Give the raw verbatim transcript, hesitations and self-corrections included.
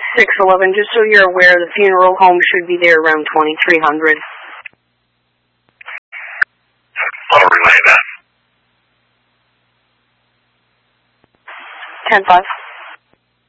six eleven, just so you're aware, the funeral home should be there around twenty-three hundred. I'll relay that. ten five.